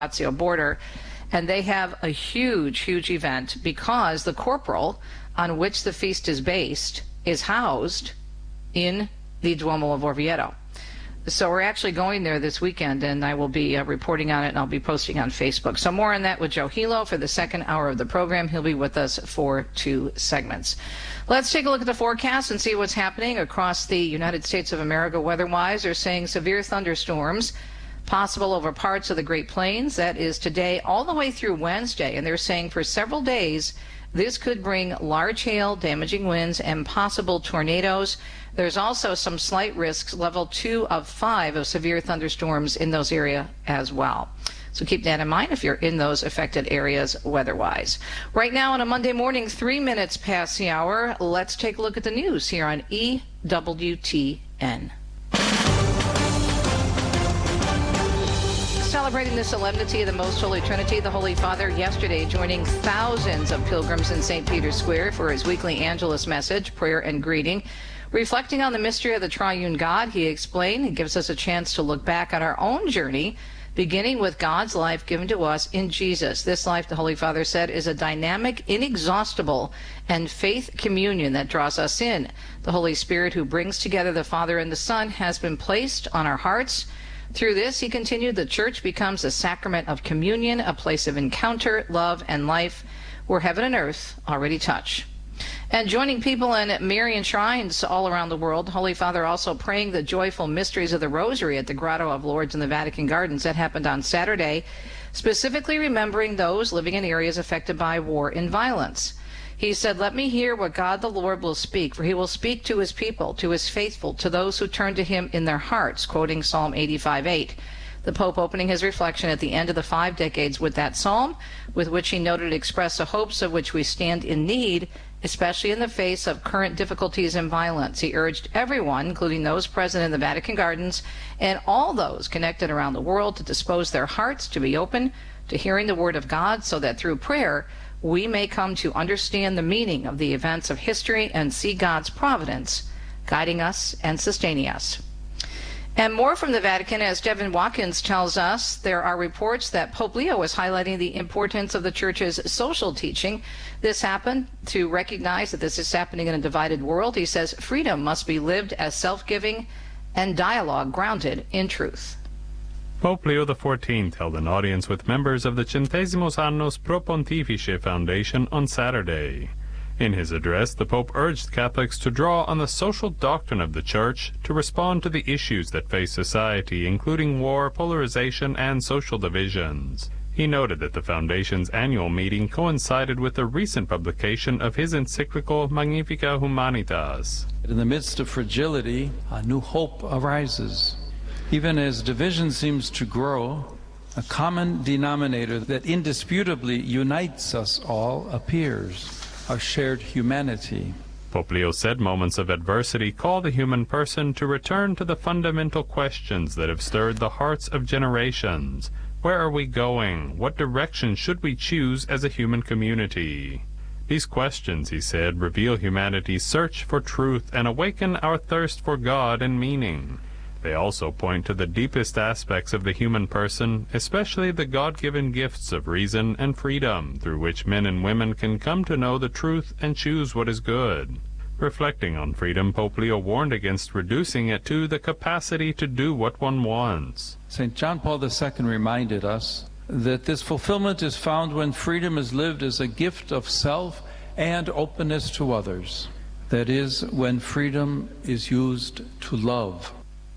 Lazio border, and they have a huge event because the corporal on which the feast is based is housed in the Duomo of Orvieto. So we're actually going there this weekend, and I will be reporting on it, and I'll be posting on Facebook. So more on that with Joe Hilo for the second hour of the program. He'll be with us for 2 segments. Let's take a look at the forecast and see what's happening across the United States of America weather-wise. They're saying severe thunderstorms possible over parts of the Great Plains. That is today all the way through Wednesday, and they're saying for several days this could bring large hail, damaging winds, and possible tornadoes. There's also some slight risks, level 2 of 5 of severe thunderstorms in those areas as well. So keep that in mind if you're in those affected areas weather-wise. Right now on a Monday morning, 3 minutes past the hour, let's take a look at the news here on EWTN. Celebrating the solemnity of the Most Holy Trinity, the Holy Father yesterday joining thousands of pilgrims in St. Peter's Square for his weekly Angelus message, prayer and greeting. Reflecting on the mystery of the triune God, he explained, it gives us a chance to look back on our own journey, beginning with God's life given to us in Jesus. This life, the Holy Father said, is a dynamic, inexhaustible, and faith communion that draws us in. The Holy Spirit, who brings together the Father and the Son, has been placed on our hearts. Through this, he continued, the Church becomes a sacrament of communion, a place of encounter, love, and life, where heaven and earth already touch. And joining people in Marian shrines all around the world, Holy Father also praying the joyful mysteries of the Rosary at the Grotto of Lourdes in the Vatican Gardens. That happened on Saturday, specifically remembering those living in areas affected by war and violence. He said, let me hear what God the Lord will speak, for he will speak to his people, to his faithful, to those who turn to him in their hearts, quoting Psalm 85:8. The Pope opening his reflection at the end of the 5 decades with that psalm, with which he noted express the hopes of which we stand in need, especially in the face of current difficulties and violence. He urged everyone, including those present in the Vatican Gardens and all those connected around the world, to dispose their hearts to be open to hearing the word of God, so that through prayer we may come to understand the meaning of the events of history and see God's providence guiding us and sustaining us. And more from the Vatican, as Devin Watkins tells us, there are reports that Pope Leo is highlighting the importance of the Church's social teaching. This happened to recognize that this is happening in a divided world. He says freedom must be lived as self-giving and dialogue grounded in truth. Pope Leo XIV held an audience with members of the Centesimos Annos Pro Pontifice Foundation on Saturday. In his address, the Pope urged Catholics to draw on the social doctrine of the Church to respond to the issues that face society, including war, polarization, and social divisions. He noted that the Foundation's annual meeting coincided with the recent publication of his encyclical Magnificat Humanitas. In the midst of fragility, a new hope arises. Even as division seems to grow, a common denominator that indisputably unites us all appears: our shared humanity. Pope Leo said moments of adversity call the human person to return to the fundamental questions that have stirred the hearts of generations. Where are we going? What direction should we choose as a human community? These questions, he said, reveal humanity's search for truth and awaken our thirst for God and meaning. They also point to the deepest aspects of the human person, especially the God-given gifts of reason and freedom, through which men and women can come to know the truth and choose what is good. Reflecting on freedom, Pope Leo warned against reducing it to the capacity to do what one wants. St. John Paul II reminded us that this fulfillment is found when freedom is lived as a gift of self and openness to others. That is, when freedom is used to love.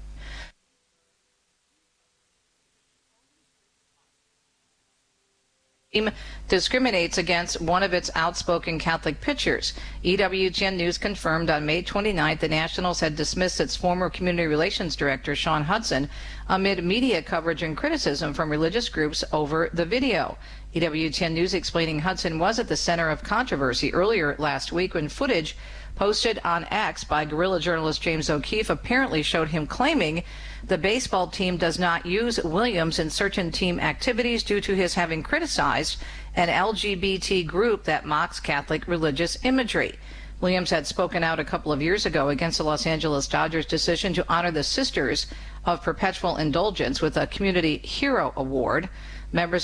Discriminates against one of its outspoken Catholic pitchers. EWTN News confirmed on May 29th the Nationals had dismissed its former community relations director, Sean Hudson, amid media coverage and criticism from religious groups over the video. EWTN News explaining Hudson was at the center of controversy earlier last week when footage posted on X by guerrilla journalist James O'Keefe apparently showed him claiming the baseball team does not use Williams in certain team activities due to his having criticized an LGBT group that mocks Catholic religious imagery. Williams had spoken out a couple of years ago against the Los Angeles Dodgers' decision to honor the Sisters of Perpetual Indulgence with a Community Hero Award. Members